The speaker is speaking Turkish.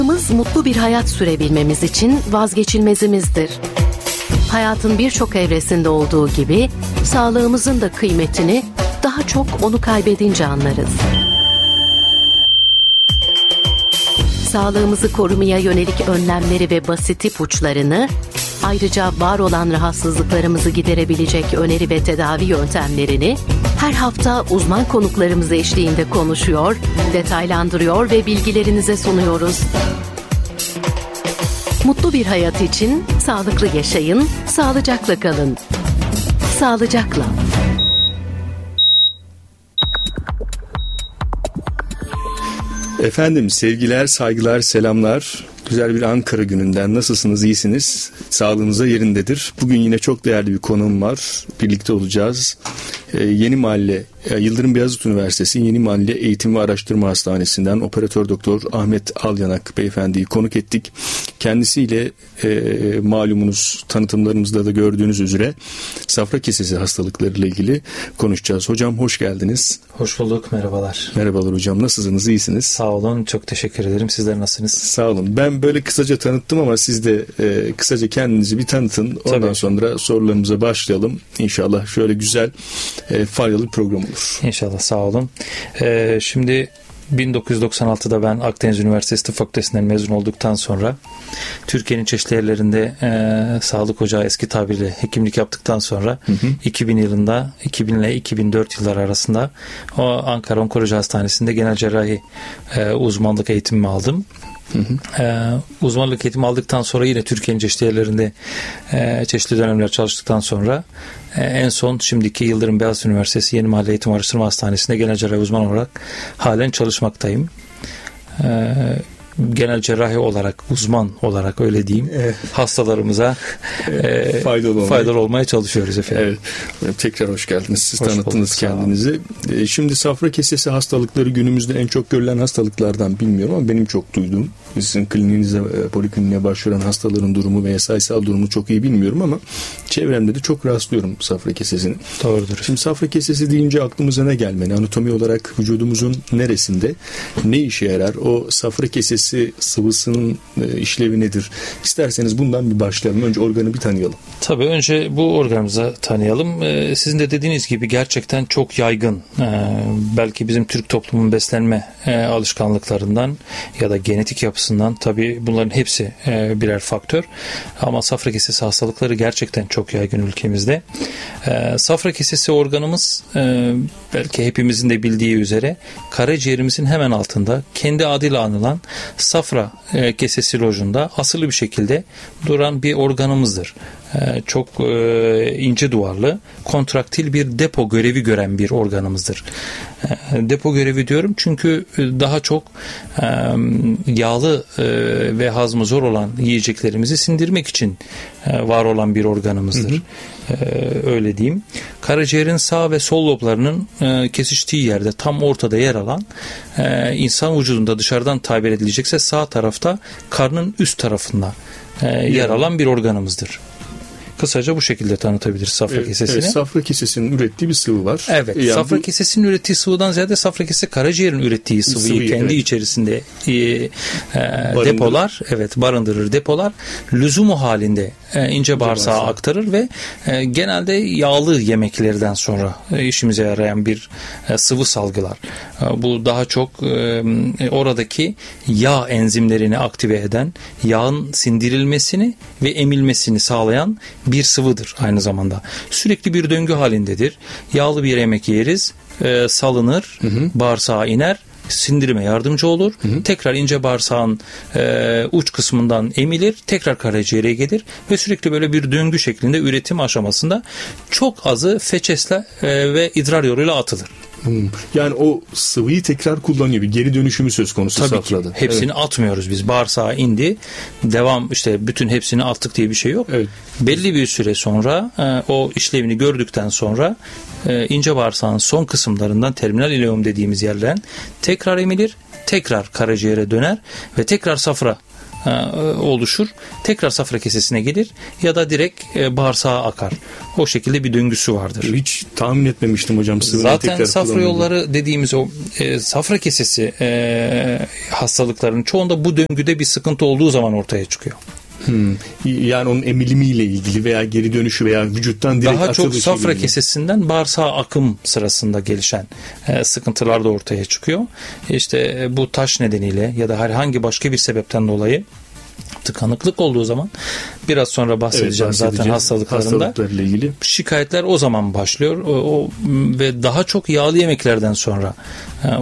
Mutlu bir hayat sürebilmemiz için vazgeçilmezimizdir. Hayatın birçok evresinde olduğu gibi sağlığımızın da kıymetini daha çok onu kaybedince anlarız. Sağlığımızı korumaya yönelik önlemleri ve basit ipuçlarını, ayrıca var olan rahatsızlıklarımızı giderebilecek öneri ve tedavi yöntemlerini her hafta uzman konuklarımız eşliğinde konuşuyor, detaylandırıyor ve bilgilerinize sunuyoruz. Mutlu bir hayat için sağlıklı yaşayın, sağlıcakla kalın. Sağlıcakla. Efendim sevgiler, saygılar, selamlar. Güzel bir Ankara gününden nasılsınız, iyisiniz? Sağlığınıza yerindedir. Bugün yine çok değerli bir konuğum var. Birlikte olacağız. Yeni Mahalle, Yıldırım Beyazıt Üniversitesi Yeni Mahalle Eğitim ve Araştırma Hastanesi'nden Operatör Doktor Ahmet Alyanak Beyefendi'yi konuk ettik. Kendisiyle malumunuz tanıtımlarımızda da gördüğünüz üzere safra kesesi hastalıklarıyla ilgili konuşacağız. Hocam hoş geldiniz. Hoş bulduk, merhabalar. Merhabalar hocam, nasılsınız, iyisiniz? Sağ olun, çok teşekkür ederim. Sizler nasılsınız? Sağ olun. Ben böyle kısaca tanıttım ama siz de kısaca kendinizi bir tanıtın. Ondan Tabii. Sonra sorularımıza başlayalım. İnşallah şöyle güzel faydalı bir program olur. İnşallah, sağ olun. Şimdi 1996'da ben Akdeniz Üniversitesi Tıp Fakültesinden mezun olduktan sonra Türkiye'nin çeşitli yerlerinde sağlık ocağı eski tabirle hekimlik yaptıktan sonra 2000 yılında 2000 ile 2004 yılları arasında o Ankara Onkoloji Hastanesi'nde genel cerrahi uzmanlık eğitimimi aldım. Uzmanlık eğitimi aldıktan sonra yine Türkiye'nin çeşitli yerlerinde çeşitli dönemler çalıştıktan sonra en son şimdiki Yıldırım Beyazıt Üniversitesi Yeni Mahalle Eğitim Araştırma Hastanesi'nde genel cerrahi uzman olarak halen çalışmaktayım. Genel cerrahi olarak, uzman olarak öyle diyeyim, hastalarımıza faydalı olmaya çalışıyoruz efendim. Evet. Tekrar hoş geldiniz. Siz hoş tanıttınız bulduk, kendinizi. Şimdi safra kesesi hastalıkları günümüzde en çok görülen hastalıklardan, bilmiyorum ama benim çok duyduğum, sizin kliniğinize, polikliniğe başvuran hastaların durumu veya sayısal durumu çok iyi bilmiyorum ama çevremde de çok rastlıyorum safra kesesini. Doğrudur. Şimdi safra kesesi deyince aklımıza ne gelmeli? Anatomi olarak vücudumuzun neresinde ne işe yarar? O safra kesesi sıvısının işlevi nedir? İsterseniz bundan bir başlayalım. Önce organı bir tanıyalım. Tabii önce bu organımızı tanıyalım. Sizin de dediğiniz gibi gerçekten çok yaygın. Belki bizim Türk toplumunun beslenme alışkanlıklarından ya da genetik yapısından, tabii bunların hepsi birer faktör. Ama safra kesesi hastalıkları gerçekten çok yaygın ülkemizde. Safra kesesi organımız belki hepimizin de bildiği üzere karaciğerimizin hemen altında kendi adıyla anılan safra kesesi lojunda asılı bir şekilde duran bir organımızdır. Çok ince duvarlı, kontraktil bir depo görevi gören bir organımızdır. Depo görevi diyorum çünkü daha çok yağlı ve hazmı zor olan yiyeceklerimizi sindirmek için var olan bir organımızdır. Öyle diyeyim. Karaciğerin sağ ve sol loblarının kesiştiği yerde tam ortada yer alan, insan vücudunda dışarıdan tabir edilecekse sağ tarafta karnın üst tarafında yer alan bir organımızdır. Kısaca bu şekilde tanıtabiliriz safra kesesini. Evet, safra kesesinin ürettiği bir sıvı var. Evet, yani safra kesesinin ürettiği sıvıdan ziyade safra kesesi karaciğerin ürettiği sıvıyı kendi içerisinde depolar, barındırır, depolar. Lüzumu halinde ince bağırsağa aktarır ve genelde yağlı yemeklerden sonra işimize yarayan bir sıvı salgılar. Bu daha çok oradaki yağ enzimlerini aktive eden, yağın sindirilmesini ve emilmesini sağlayan bir sıvıdır aynı zamanda. Sürekli bir döngü halindedir. Yağlı bir yemek yeriz, salınır, bağırsağa iner, sindirime yardımcı olur. Tekrar ince bağırsağın uç kısmından emilir, tekrar karaciğere gelir ve sürekli böyle bir döngü şeklinde üretim aşamasında çok azı feçesle ve idrar yoluyla atılır. Yani o sıvıyı tekrar kullanıyor. Bir geri dönüşümü söz konusu safrada. Tabii ki. Hepsini atmıyoruz biz. Bağırsağa indi. Devam, işte bütün hepsini attık diye bir şey yok. Evet. Belli bir süre sonra o işlevini gördükten sonra ince bağırsağın son kısımlarından, terminal ileum dediğimiz yerden tekrar emilir, tekrar karaciğere döner ve tekrar safra oluşur. Tekrar safra kesesine gelir ya da direkt bağırsağa akar. O şekilde bir döngüsü vardır. Hiç tahmin etmemiştim hocam. Zaten safra yolları dediğimiz o safra kesesi hastalıklarının çoğunda bu döngüde bir sıkıntı olduğu zaman ortaya çıkıyor. Yani onun emilimiyle ilgili veya geri dönüşü veya vücuttan direkt daha çok safra gibi. kesesinden bağırsağa akım sırasında gelişen sıkıntılar da ortaya çıkıyor. İşte bu taş nedeniyle ya da herhangi başka bir sebepten dolayı tıkanıklık olduğu zaman biraz sonra bahsedeceğim zaten hastalıklarıyla ilgili. Şikayetler o zaman başlıyor ve daha çok yağlı yemeklerden sonra